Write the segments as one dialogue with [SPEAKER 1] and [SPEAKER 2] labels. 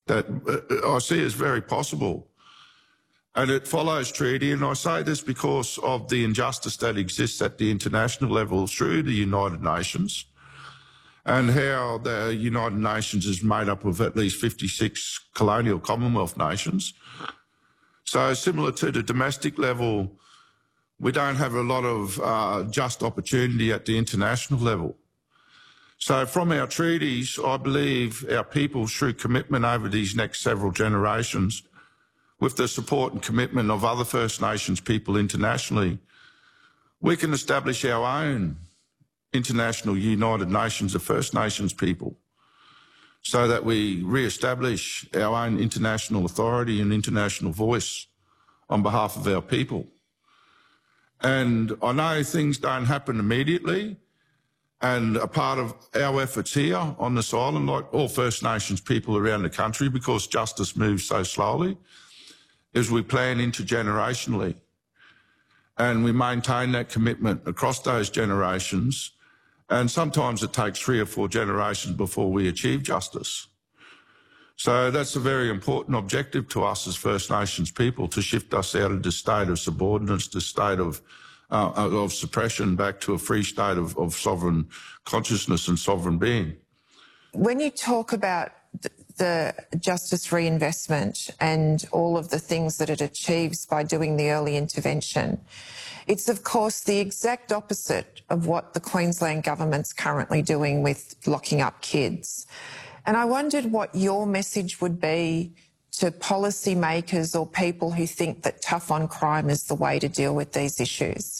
[SPEAKER 1] that I see as very possible. And it follows treaty, and I say this because of the injustice that exists at the international level through the United Nations, and how the United Nations is made up of at least 56 colonial Commonwealth nations. So similar to the domestic level, we don't have a lot of just opportunity at the international level. So from our treaties, I believe our people, through commitment over these next several generations, with the support and commitment of other First Nations people internationally, we can establish our own international United Nations of First Nations people, so that we re-establish our own international authority and international voice on behalf of our people. And I know things don't happen immediately, and a part of our efforts here on this island, like all First Nations people around the country, because justice moves so slowly, is we plan intergenerationally, and we maintain that commitment across those generations. And sometimes it takes 3 or 4 generations before we achieve justice. So that's a very important objective to us as First Nations people, to shift us out of the state of subordinates, the state of suppression, back to a free state of sovereign consciousness and sovereign being.
[SPEAKER 2] When you talk about the justice reinvestment and all of the things that it achieves by doing the early intervention, it's, of course, the exact opposite of what the Queensland government's currently doing with locking up kids. And I wondered what your message would be to policymakers or people who think that tough on crime is the way to deal with these issues.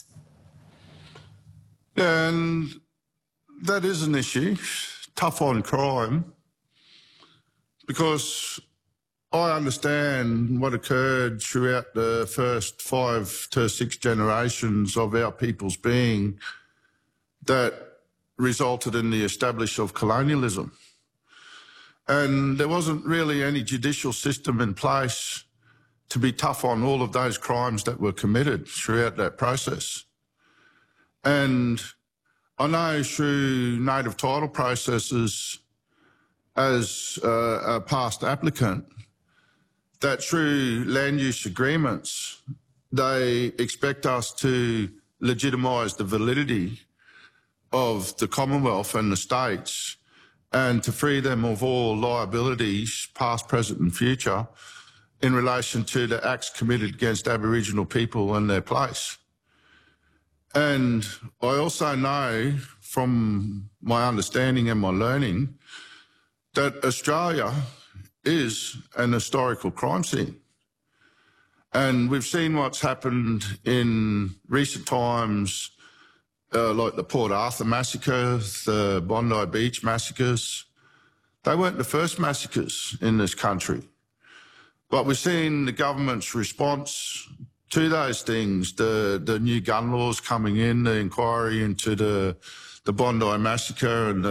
[SPEAKER 1] And that is an issue, tough on crime, because I understand what occurred throughout the first 5 to 6 generations of our people's being that resulted in the establishment of colonialism. And there wasn't really any judicial system in place to be tough on all of those crimes that were committed throughout that process. And I know through native title processes, as a past applicant, that through land use agreements, they expect us to legitimise the validity of the Commonwealth and the states, and to free them of all liabilities, past, present and future, in relation to the acts committed against Aboriginal people and their place. And I also know from my understanding and my learning that Australia is an historical crime scene. And we've seen what's happened in recent times, like the Port Arthur massacre, the Bondi Beach massacres. They weren't the first massacres in this country. But we've seen the government's response to those things, the new gun laws coming in, the inquiry into the Bondi massacre and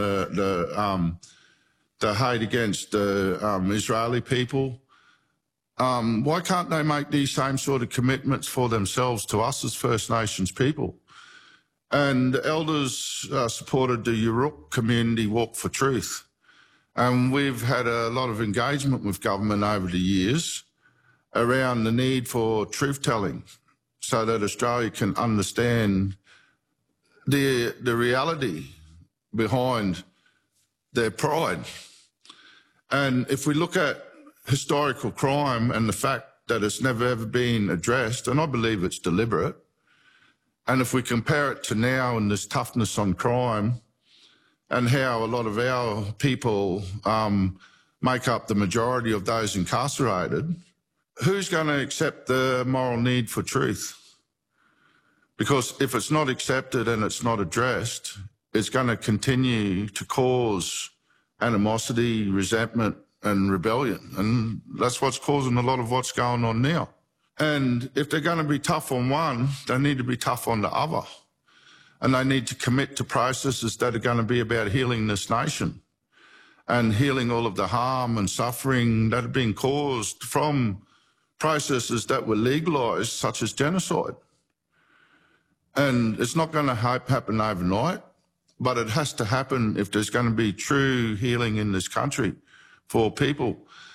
[SPEAKER 1] the hate against the Israeli people. Why can't they make these same sort of commitments for themselves to us as First Nations people? And the elders supported the Yurruk Community Walk for Truth. And we've had a lot of engagement with government over the years around the need for truth-telling so that Australia can understand the reality behind their pride. And if we look at historical crime and the fact that it's never ever been addressed, and I believe it's deliberate, and if we compare it to now and this toughness on crime and how a lot of our people make up the majority of those incarcerated, who's going to accept the moral need for truth? Because if it's not accepted and it's not addressed, it's going to continue to cause animosity, resentment and rebellion. And that's what's causing a lot of what's going on now. And if they're going to be tough on one, they need to be tough on the other. And they need to commit to processes that are going to be about healing this nation and healing all of the harm and suffering that have been caused from processes that were legalised, such as genocide. And it's not going to happen overnight, but it has to happen if there's going to be true healing in this country for people.